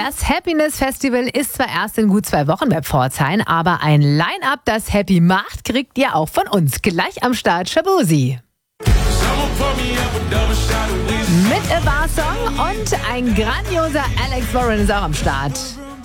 Das Happiness Festival ist zwar erst in gut 2 Wochen bei Pforzheim, aber ein Line-Up, das Happy macht, kriegt ihr auch von uns. Gleich am Start Shaboozey. Mit A Bar Song und ein grandioser Alex Warren ist auch am Start.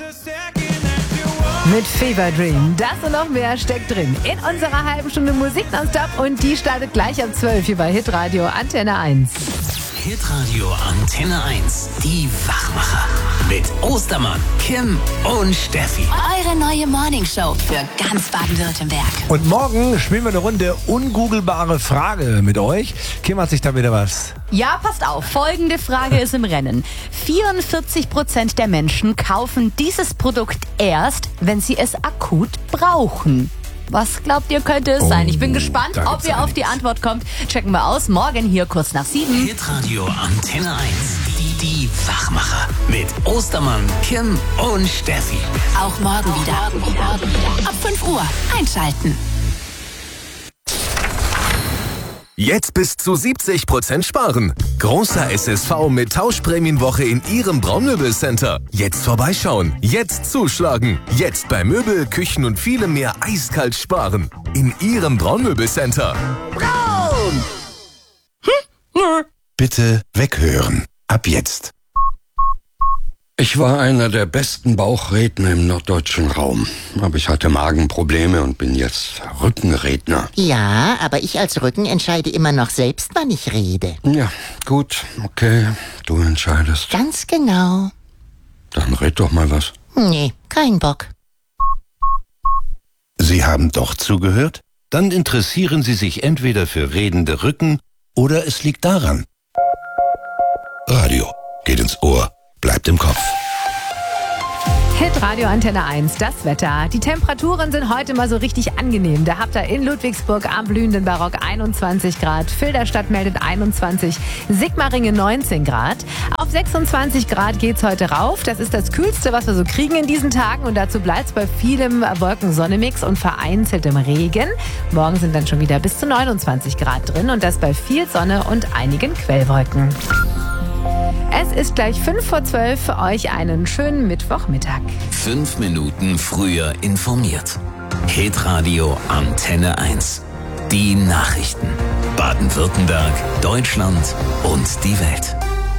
Mit Fever Dream. Das und noch mehr steckt drin in unserer halben Stunde Musik nonstop und die startet gleich ab 12 hier bei Hitradio Antenne 1. Hitradio Antenne 1, die Wachmacher. Mit Ostermann, Kim und Steffi. Eure neue Morningshow für ganz Baden-Württemberg. Und morgen spielen wir eine Runde ungoogelbare Frage mit euch. Kim, hat sich da wieder was? Ja, passt auf. Folgende Frage ist im Rennen. 44% der Menschen kaufen dieses Produkt erst, wenn sie es akut brauchen. Was glaubt ihr, könnte es sein? Ich bin gespannt, ob ihr auf die Antwort kommt. Checken wir aus. Morgen hier kurz nach 7. Hitradio Antenne 1, die Wachmacher. Mit Ostermann, Kim und Steffi. Auch morgen wieder. Ab 5 Uhr einschalten. Jetzt bis zu 70% sparen. Großer SSV mit Tauschprämienwoche in Ihrem Braunmöbelcenter. Jetzt vorbeischauen, jetzt zuschlagen. Jetzt bei Möbel, Küchen und vielem mehr eiskalt sparen. In Ihrem Braunmöbelcenter. Braun! Bitte weghören. Ab jetzt. Ich war einer der besten Bauchredner im norddeutschen Raum. Aber ich hatte Magenprobleme und bin jetzt Rückenredner. Ja, aber ich als Rücken entscheide immer noch selbst, wann ich rede. Ja, gut, okay, du entscheidest. Ganz genau. Dann red doch mal was. Nee, kein Bock. Sie haben doch zugehört? Dann interessieren Sie sich entweder für redende Rücken oder es liegt daran. Radio geht ins Ohr, bleibt im Kopf. Hitradio Antenne 1, das Wetter. Die Temperaturen sind heute mal so richtig angenehm. Da habt ihr in Ludwigsburg am blühenden Barock 21 Grad, Filderstadt meldet 21, Sigmaringen 19 Grad. Auf 26 Grad geht's heute rauf. Das ist das Kühlste, was wir so kriegen in diesen Tagen und dazu bleibt's bei vielem Wolken-Sonne-Mix und vereinzeltem Regen. Morgen sind dann schon wieder bis zu 29 Grad drin und das bei viel Sonne und einigen Quellwolken. Es ist gleich 11:55 für euch einen schönen Mittwochmittag. 5 Minuten früher informiert. Hitradio Antenne 1. Die Nachrichten. Baden-Württemberg, Deutschland und die Welt.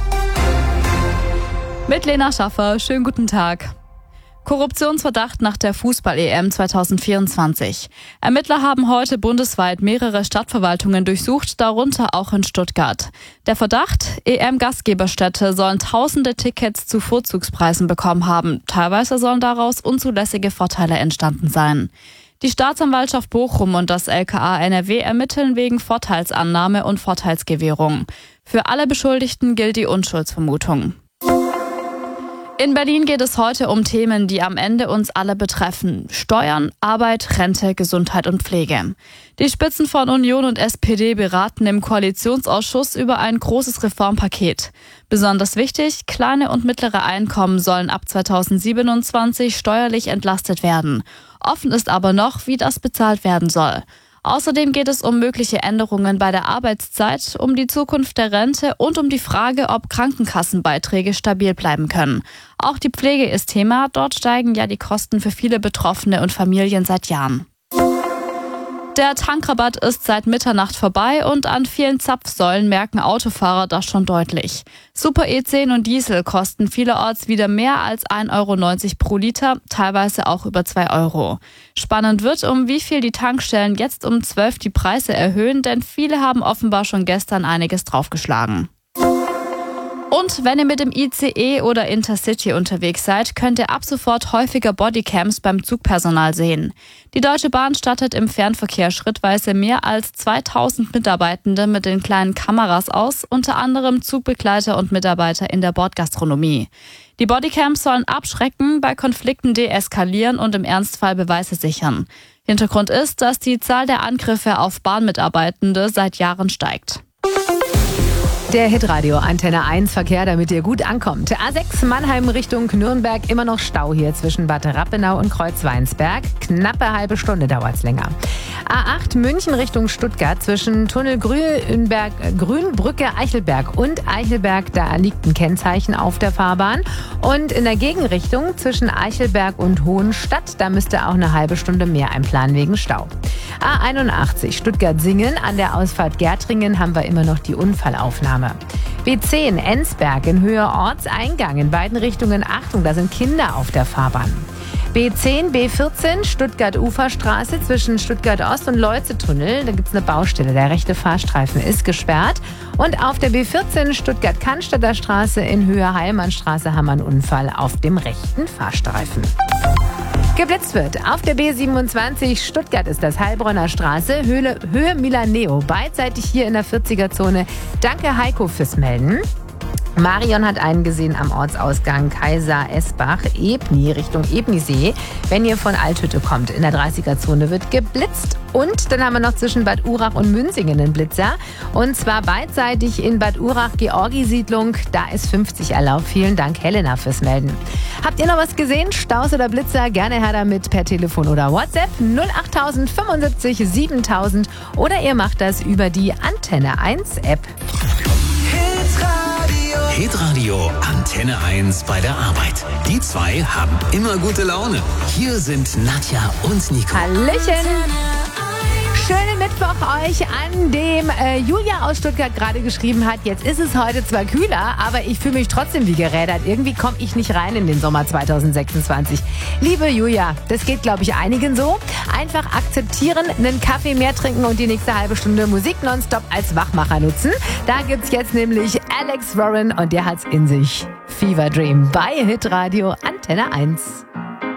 Mit Lena Schaffer, schönen guten Tag. Korruptionsverdacht nach der Fußball-EM 2024. Ermittler haben heute bundesweit mehrere Stadtverwaltungen durchsucht, darunter auch in Stuttgart. Der Verdacht, EM-Gastgeberstädte sollen tausende Tickets zu Vorzugspreisen bekommen haben. Teilweise sollen daraus unzulässige Vorteile entstanden sein. Die Staatsanwaltschaft Bochum und das LKA NRW ermitteln wegen Vorteilsannahme und Vorteilsgewährung. Für alle Beschuldigten gilt die Unschuldsvermutung. In Berlin geht es heute um Themen, die am Ende uns alle betreffen. Steuern, Arbeit, Rente, Gesundheit und Pflege. Die Spitzen von Union und SPD beraten im Koalitionsausschuss über ein großes Reformpaket. Besonders wichtig, kleine und mittlere Einkommen sollen ab 2027 steuerlich entlastet werden. Offen ist aber noch, wie das bezahlt werden soll. Außerdem geht es um mögliche Änderungen bei der Arbeitszeit, um die Zukunft der Rente und um die Frage, ob Krankenkassenbeiträge stabil bleiben können. Auch die Pflege ist Thema. Dort steigen ja die Kosten für viele Betroffene und Familien seit Jahren. Der Tankrabatt ist seit Mitternacht vorbei und an vielen Zapfsäulen merken Autofahrer das schon deutlich. Super E10 und Diesel kosten vielerorts wieder mehr als 1,90 Euro pro Liter, teilweise auch über 2 Euro. Spannend wird, um wie viel die Tankstellen jetzt um 12 die Preise erhöhen, denn viele haben offenbar schon gestern einiges draufgeschlagen. Und wenn ihr mit dem ICE oder Intercity unterwegs seid, könnt ihr ab sofort häufiger Bodycams beim Zugpersonal sehen. Die Deutsche Bahn stattet im Fernverkehr schrittweise mehr als 2000 Mitarbeitende mit den kleinen Kameras aus, unter anderem Zugbegleiter und Mitarbeiter in der Bordgastronomie. Die Bodycams sollen abschrecken, bei Konflikten deeskalieren und im Ernstfall Beweise sichern. Hintergrund ist, dass die Zahl der Angriffe auf Bahnmitarbeitende seit Jahren steigt. Der Hitradio Antenne 1 Verkehr, damit ihr gut ankommt. A6 Mannheim Richtung Nürnberg, immer noch Stau hier zwischen Bad Rappenau und Kreuzweinsberg. Knappe halbe Stunde dauert es länger. A8 München Richtung Stuttgart zwischen Tunnel Grünbrücke Eichelberg und Eichelberg, da liegt ein Kennzeichen auf der Fahrbahn. Und in der Gegenrichtung zwischen Eichelberg und Hohenstadt, da müsst ihr auch eine halbe Stunde mehr einplanen wegen Stau. A81 Stuttgart-Singen, an der Ausfahrt Gärtringen haben wir immer noch die Unfallaufnahme. B10 Ensberg in Höhe Ortseingang, in beiden Richtungen Achtung, da sind Kinder auf der Fahrbahn. B10, B14 Stuttgart-Uferstraße zwischen Stuttgart-Ost und Leutze-Tunnel, da gibt es eine Baustelle, der rechte Fahrstreifen ist gesperrt. Und auf der B14 Stuttgart-Cannstatter Straße in Höhe Heilmannstraße haben wir einen Unfall auf dem rechten Fahrstreifen. Geblitzt wird. Auf der B27 Stuttgart ist das Heilbronner Straße, Höhe Milaneo, beidseitig hier in der 40er-Zone. Danke Heiko fürs Melden. Marion hat einen gesehen am Ortsausgang Kaiser-Esbach, Ebni, Richtung Ebnisee. Wenn ihr von Althütte kommt, in der 30er-Zone wird geblitzt. Und dann haben wir noch zwischen Bad Urach und Münzingen einen Blitzer. Und zwar beidseitig in Bad Urach, Georgi-Siedlung. Da ist 50 erlaubt. Vielen Dank, Helena, fürs Melden. Habt ihr noch was gesehen? Staus oder Blitzer? Gerne her damit per Telefon oder WhatsApp 08000 75 7000. Oder ihr macht das über die Antenne 1 App. Hitradio Antenne 1 bei der Arbeit. Die zwei haben immer gute Laune. Hier sind Nadja und Nico. Hallöchen! Schönen Mittwoch euch, an dem Julia aus Stuttgart gerade geschrieben hat, jetzt ist es heute zwar kühler, aber ich fühle mich trotzdem wie gerädert. Irgendwie komme ich nicht rein in den Sommer 2026. Liebe Julia, das geht, glaube ich, einigen so. Einfach akzeptieren, einen Kaffee mehr trinken und die nächste halbe Stunde Musik nonstop als Wachmacher nutzen. Da gibt's jetzt nämlich Alex Warren und der hat's in sich. Fever Dream bei Hitradio Antenne 1.